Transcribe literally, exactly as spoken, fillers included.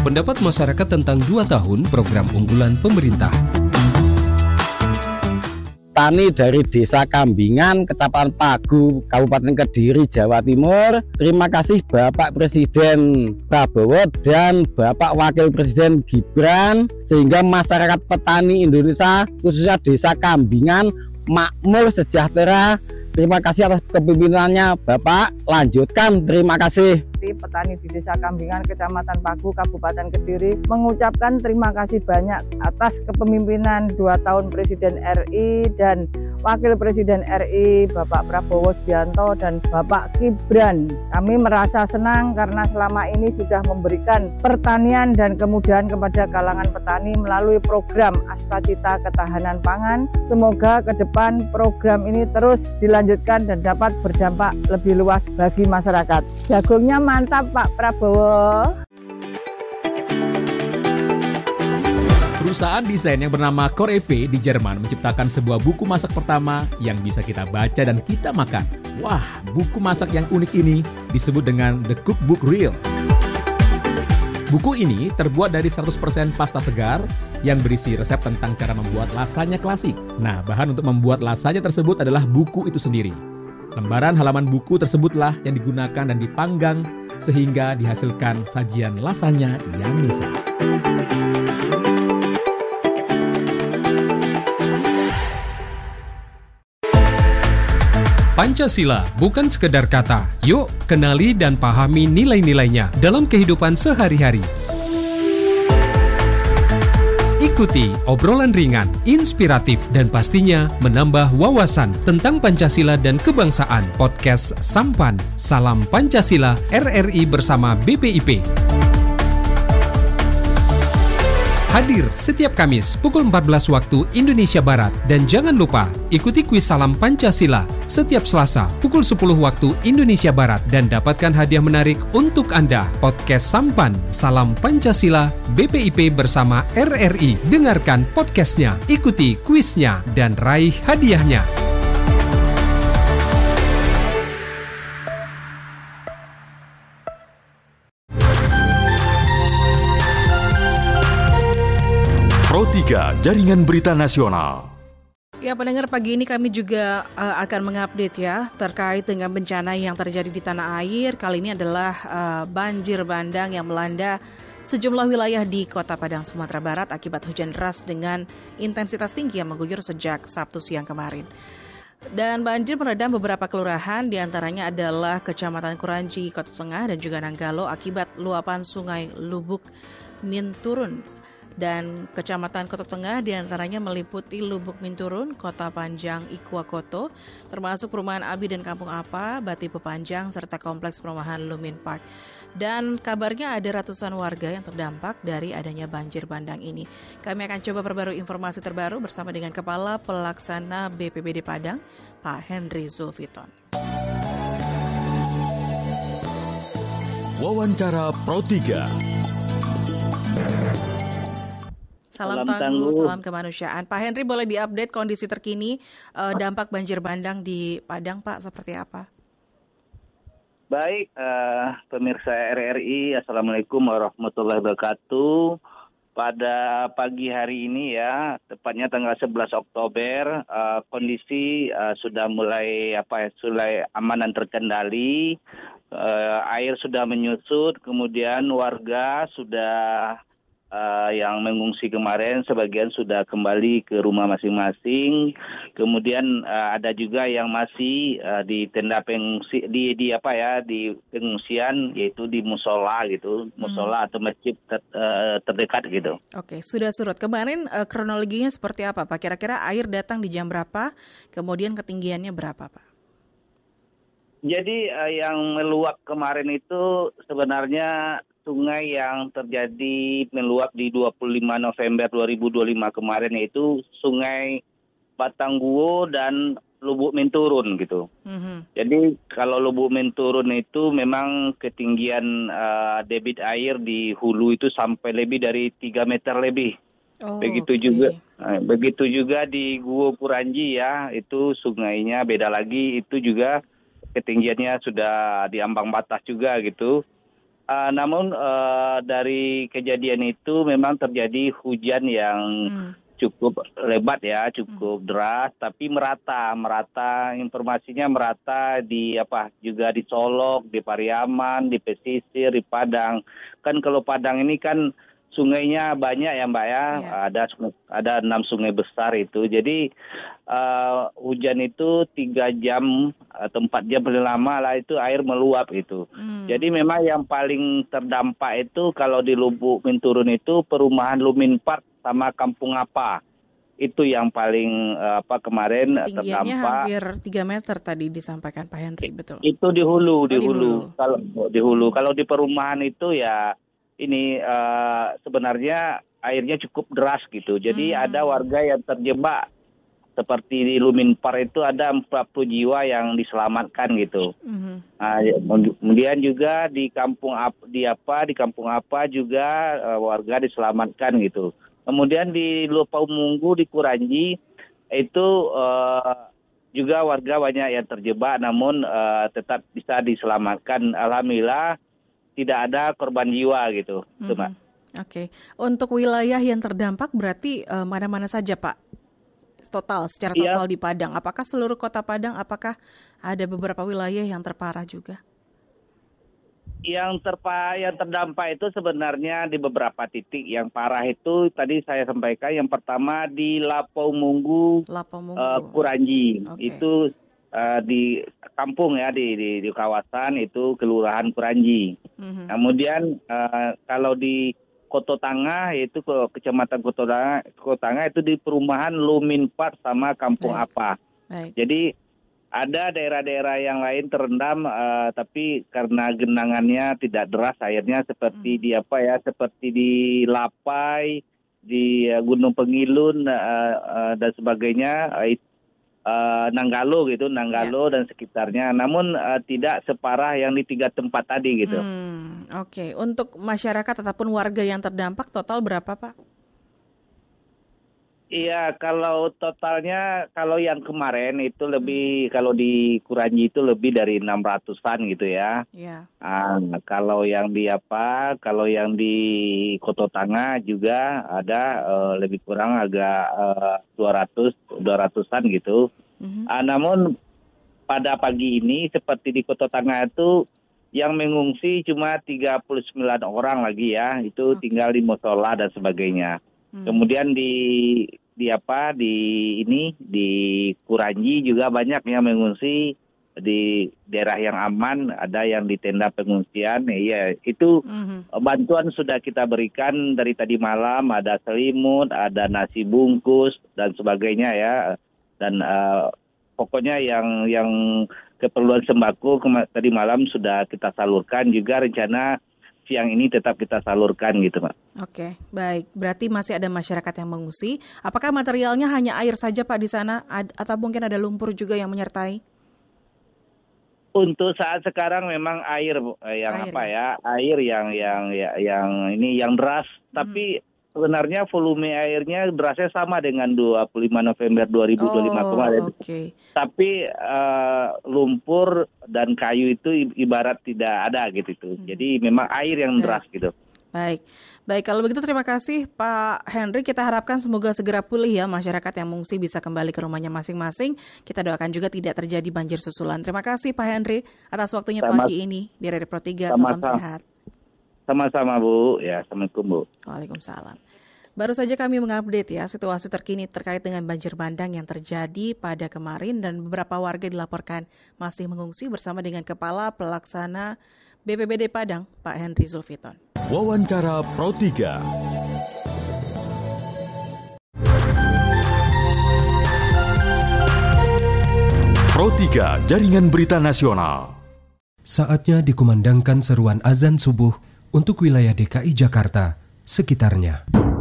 Pendapat masyarakat tentang dua tahun program unggulan pemerintah. Tani dari Desa Kambingan, Kecamatan Pagu, Kabupaten Kediri, Jawa Timur. Terima kasih Bapak Presiden Prabowo dan Bapak Wakil Presiden Gibran, sehingga masyarakat petani Indonesia, khususnya Desa Kambingan, makmur, sejahtera. Terima kasih atas kepemimpinannya Bapak. Lanjutkan, terima kasih. Petani di Desa Kambingan, Kecamatan Pagu, Kabupaten Kediri mengucapkan terima kasih banyak atas kepemimpinan dua tahun Presiden R I dan Wakil Presiden R I Bapak Prabowo Subianto dan Bapak Gibran. Kami merasa senang karena selama ini sudah memberikan pertanian dan kemudahan kepada kalangan petani melalui program Astacita Ketahanan Pangan. Semoga ke depan program ini terus dilanjutkan dan dapat berdampak lebih luas bagi masyarakat. Jagungnya mantap Pak Prabowo. Perusahaan desain yang bernama Coreve di Jerman menciptakan sebuah buku masak pertama yang bisa kita baca dan kita makan. Wah, buku masak yang unik ini disebut dengan The Cookbook Reel. Buku ini terbuat dari seratus persen pasta segar yang berisi resep tentang cara membuat lasanya klasik. Nah, bahan untuk membuat lasanya tersebut adalah buku itu sendiri. Lembaran halaman buku tersebutlah yang digunakan dan dipanggang sehingga dihasilkan sajian lasanya yang lezat. Pancasila bukan sekedar kata. Yuk, kenali dan pahami nilai-nilainya dalam kehidupan sehari-hari. Ikuti obrolan ringan, inspiratif, dan pastinya menambah wawasan tentang Pancasila dan kebangsaan. Podcast Sampan, Salam Pancasila, R R I bersama B P I P. Hadir setiap Kamis pukul empat belas waktu Indonesia Barat. Dan jangan lupa ikuti kuis Salam Pancasila setiap Selasa pukul sepuluh waktu Indonesia Barat. Dan dapatkan hadiah menarik untuk Anda. Podcast Sampan, Salam Pancasila, B P I P bersama R R I. Dengarkan podcastnya, ikuti kuisnya, dan raih hadiahnya. Pro tiga Jaringan Berita Nasional. Ya, pendengar, pagi ini kami juga uh, akan mengupdate ya terkait dengan bencana yang terjadi di tanah air. Kali ini adalah uh, banjir bandang yang melanda sejumlah wilayah di Kota Padang, Sumatera Barat akibat hujan deras dengan intensitas tinggi yang mengguyur sejak Sabtu siang kemarin. Dan banjir merendam beberapa kelurahan, diantaranya adalah Kecamatan Kuranji, Kota Tengah, dan juga Nanggalo akibat luapan Sungai Lubuk Minturun. Dan Kecamatan Kota Tengah diantaranya meliputi Lubuk Minturun, Kota Panjang, Ikuakoto, termasuk Perumahan Abi dan Kampung Apa, Bati Pepanjang, serta Kompleks Perumahan Lumin Park. Dan kabarnya ada ratusan warga yang terdampak dari adanya banjir bandang ini. Kami akan coba perbarui informasi terbaru bersama dengan Kepala Pelaksana B P B D Padang, Pak Henry Zulfiton. Wawancara Pro tiga. Salam, salam tangguh, salam kemanusiaan. Pak Henry, boleh diupdate kondisi terkini uh, dampak banjir bandang di Padang, Pak, seperti apa? Baik, uh, pemirsa R R I, Assalamualaikum warahmatullahi wabarakatuh. Pada pagi hari ini ya, tepatnya tanggal sebelas Oktober, uh, kondisi uh, sudah mulai apa ya, sudah aman dan terkendali. Uh, air sudah menyusut, kemudian warga sudah Uh, yang mengungsi kemarin sebagian sudah kembali ke rumah masing-masing. Kemudian uh, ada juga yang masih uh, di tenda pengungsi di di apa ya di pengungsian, yaitu di musola gitu, musola hmm. atau masjid ter, uh, terdekat gitu. Oke, sudah surut. Kemarin uh, kronologinya seperti apa, Pak? Kira-kira air datang di jam berapa? Kemudian ketinggiannya berapa, Pak? Jadi uh, yang meluap kemarin itu sebenarnya sungai yang terjadi meluap di dua puluh lima November dua ribu dua puluh lima kemarin, yaitu Sungai Batangguo dan Lubuk Minturun gitu. Mm-hmm. Jadi kalau Lubuk Minturun itu memang ketinggian uh, debit air di hulu itu sampai lebih dari tiga meter lebih. Oh, begitu okay. juga uh, begitu juga di Guo Kuranji ya, itu sungainya beda lagi, itu juga ketinggiannya sudah di ambang batas juga gitu. Uh, namun uh, dari kejadian itu memang terjadi hujan yang hmm. cukup lebat ya, cukup hmm. deras, tapi merata, merata informasinya merata di apa juga di Solok, di Pariaman, di pesisir, di Padang. Kan kalau Padang ini kan sungainya banyak ya Mbak ya, yeah. ada ada enam sungai besar itu. Jadi uh, hujan itu tiga jam atau empat jam paling lama lah itu air meluap itu. Hmm. Jadi memang yang paling terdampak itu kalau di Lubuk Minturun itu perumahan Lumin Park sama Kampung Apa. Itu yang paling uh, apa kemarin ketinggiannya terdampak. Hampir tiga meter tadi disampaikan Pak Henry, betul. Itu di hulu, di, oh, di hulu. hulu. Kalau di hulu, kalau di perumahan itu ya ini uh, sebenarnya airnya cukup deras gitu. Jadi hmm. ada warga yang terjebak seperti di Lumin Park itu ada empat puluh jiwa yang diselamatkan gitu. Hmm. Nah, kemudian juga di kampung di apa di kampung apa juga uh, warga diselamatkan gitu. Kemudian di Lopamunggu di Kuranji itu uh, juga warga banyak yang terjebak namun uh, tetap bisa diselamatkan. Alhamdulillah tidak ada korban jiwa gitu, mm-hmm. Mbak. Oke, okay. Untuk wilayah yang terdampak berarti uh, mana-mana saja Pak? Total, secara total yeah. di Padang. Apakah seluruh kota Padang? Apakah ada beberapa wilayah yang terparah juga? Yang terpa, yang terdampak itu sebenarnya di beberapa titik. Yang parah itu tadi saya sampaikan. Yang pertama di Lapau-Munggu, Lapau-Munggu. Uh, Kuranji. Okay. Itu uh, di kampung ya di, di di kawasan itu Kelurahan Kuranji. Mm-hmm. Kemudian uh, kalau di Koto Tangah itu ke Kecamatan Koto Tangah, Koto Tangah itu di perumahan Lumin Park sama Kampung Baik. Apa. Baik. Jadi ada daerah-daerah yang lain terendam uh, tapi karena genangannya tidak deras airnya seperti mm-hmm. di apa ya seperti di Lapai, di uh, Gunung Pengilun uh, uh, dan sebagainya. Uh, Uh, Nanggalo gitu, Nanggalo ya. Dan sekitarnya. Namun uh, tidak separah yang di tiga tempat tadi gitu. Hmm, Oke, okay. Untuk masyarakat ataupun warga yang terdampak total berapa Pak? Iya, kalau totalnya kalau yang kemarin itu lebih hmm. kalau di Kuranji itu lebih dari enam ratusan gitu ya. Iya. Uh, kalau yang di apa? Kalau yang di Koto Tangah juga ada uh, lebih kurang agak uh, dua ratus dua ratusan gitu. Mm-hmm. Uh, namun pada pagi ini seperti di Koto Tangah itu yang mengungsi cuma tiga puluh sembilan orang lagi ya. Itu okay. tinggal di musola dan sebagainya. Mm. Kemudian di di apa di ini di Kuranji juga banyak yang mengungsi di daerah yang aman, ada yang di tenda pengungsian. Iya, itu mm-hmm. bantuan sudah kita berikan dari tadi malam, ada selimut, ada nasi bungkus dan sebagainya ya. Dan uh, pokoknya yang yang keperluan sembako kema- tadi malam sudah kita salurkan, juga rencana siang ini tetap kita salurkan gitu, Pak. Oke, baik. Berarti masih ada masyarakat yang mengungsi. Apakah materialnya hanya air saja, Pak, di sana? Ad- atau mungkin ada lumpur juga yang menyertai? Untuk saat sekarang memang air yang air, apa ya? Air yang yang yang, yang ini yang deras, hmm. tapi sebenarnya volume airnya derasnya sama dengan dua puluh lima November dua ribu dua puluh lima oh, kemarin. Okay. Tapi uh, lumpur dan kayu itu ibarat tidak ada gitu itu. Hmm. Jadi memang air yang deras ya. Gitu. Baik. Baik, kalau begitu terima kasih Pak Henry. Kita harapkan semoga segera pulih ya masyarakat yang mengungsi bisa kembali ke rumahnya masing-masing. Kita doakan juga tidak terjadi banjir susulan. Terima kasih Pak Henry atas waktunya Sama, pagi ini di Radio Pro tiga. Salam sehat. Sama-sama Bu, ya Assalamualaikum Bu. Waalaikumsalam. Baru saja kami mengupdate ya situasi terkini terkait dengan banjir bandang yang terjadi pada kemarin dan beberapa warga dilaporkan masih mengungsi bersama dengan Kepala Pelaksana B P B D Padang, Pak Henry Zulfiton. Wawancara Pro tiga. Pro tiga, Jaringan Berita Nasional. Saatnya dikumandangkan seruan azan subuh untuk wilayah D K I Jakarta sekitarnya.